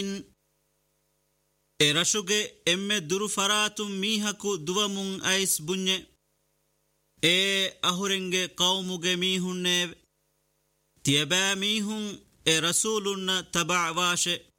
رشوگه ام درو فراتم میهکو دوامون ایس بنye اهورنگه قوموگه میهن نیو تیبا میهن رسولنا تبع واشه